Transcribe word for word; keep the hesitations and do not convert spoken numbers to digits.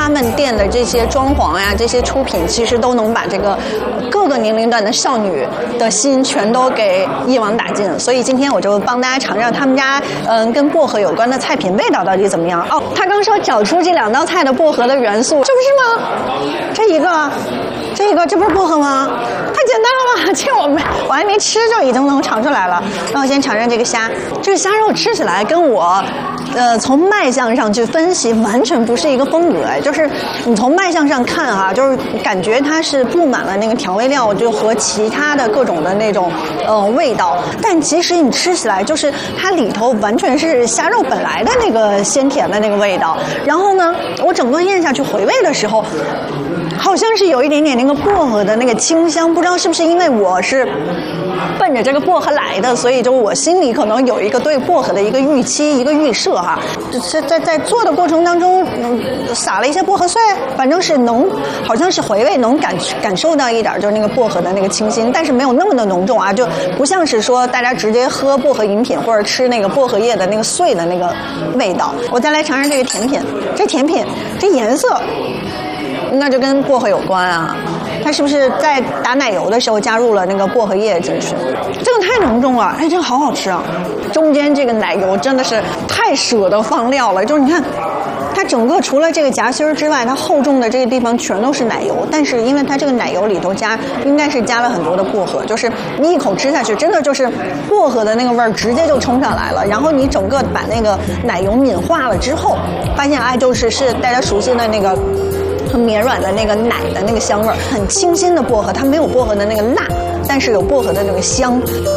他们店的这些装潢呀、这些出品，其实都能把这个各个年龄段的少女的心全都给一网打尽。所以今天我就帮大家尝尝他们家嗯跟薄荷有关的菜品味道到底怎么样。哦，他刚说找出这两道菜的薄荷的元素，这不是吗？这一个，这一个，这不是薄荷吗？太简单了吧！这我没我还没吃就已经能尝出来了。那我先尝尝这个虾，这个虾肉吃起来跟我。呃，从卖相上去分析，完全不是一个风格。就是你从卖相上看哈、啊，就是感觉它是布满了那个调味料，就和其他的各种的那种呃味道。但其实你吃起来，就是它里头完全是虾肉本来的那个鲜甜的那个味道。然后呢，我整个咽下去回味的时候，好像是有一点点那个薄荷的那个清香，不知道是不是因为我是奔着这个薄荷来的，所以就我心里可能有一个对薄荷的一个预期，一个预设哈。在在在做的过程当中，嗯，撒了一些薄荷碎，反正是能，好像是回味能感感受到一点，就是那个薄荷的那个清新，但是没有那么的浓重啊，就不像是说大家直接喝薄荷饮品或者吃那个薄荷叶的那个碎的那个味道。我再来尝尝这个甜品，这甜品这颜色。那就跟薄荷有关啊，它是不是在打奶油的时候加入了那个薄荷叶进去？这个太浓重了，哎，这个好好吃啊！中间这个奶油真的是太舍得放料了，就是你看，它整个除了这个夹心之外，它厚重的这个地方全都是奶油，但是因为它这个奶油里头加应该是加了很多的薄荷，就是你一口吃下去，真的就是薄荷的那个味儿直接就冲上来了，然后你整个把那个奶油抿化了之后，发现哎，就是是大家熟悉的那个。很绵软的那个奶的那个香味儿，很清新的薄荷，它没有薄荷的那个辣，但是有薄荷的那个香。